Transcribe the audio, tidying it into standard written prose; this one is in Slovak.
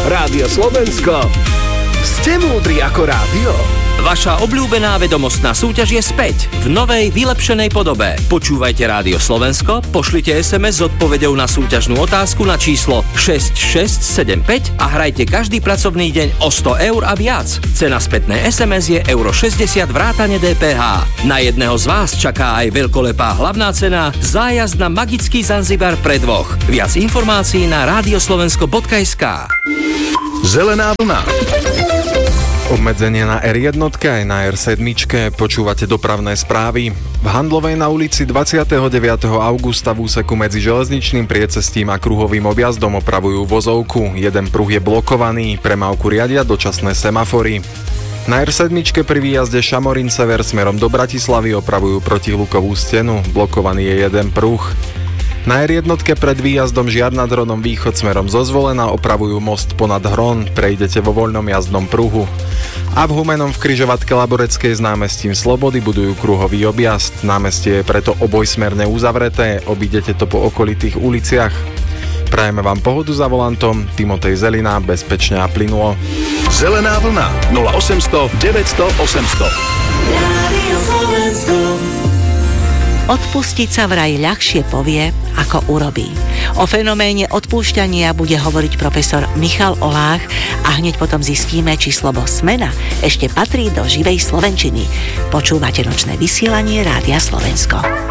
Rádio Slovensko. Ste múdri ako rádio. Vaša obľúbená vedomostná súťaž je späť v novej, vylepšenej podobe. Počúvajte Rádio Slovensko, pošlite SMS s odpoveďou na súťažnú otázku na číslo 6675 a hrajte každý pracovný deň o 100 eur a viac. Cena spätnej SMS je euro 60 vrátane DPH. Na jedného z vás čaká aj veľkolepá hlavná cena zájazd na magický Zanzibar pre dvoch. Viac informácií na radioslovensko.sk. Zelená vlna. Obmedzenie na R1 aj na R7. Počúvate dopravné správy. V Handlovej na ulici 29. augusta v úseku medzi železničným priecestím a kruhovým objazdom opravujú vozovku. Jeden pruh je blokovaný, premávku riadia dočasné semafory. Na R7 pri výjazde Šamorín sever smerom do Bratislavy opravujú protihlukovú stenu, blokovaný je jeden pruh. Na R1 pred výjazdom Žiar nad Hronom východ smerom zo Zvolena opravujú most ponad Hron, prejdete vo voľnom jazdnom pruhu. A v Humenom v križovatke Laboreckej s námestím Slobody budujú kruhový objazd. Námestie je preto obojsmerne uzavreté, obídete to po okolitých uliciach. Prajeme vám pohodu za volantom, Timotej Zelina, bezpečne a plynulo. Zelená vlna 0800 900 800. Odpustiť sa vraj ľahšie povie, ako urobí. O fenoméne odpúšťania bude hovoriť profesor Michal Olách a hneď potom zistíme, či slovo smena ešte patrí do živej slovenčiny. Počúvate nočné vysielanie Rádia Slovensko.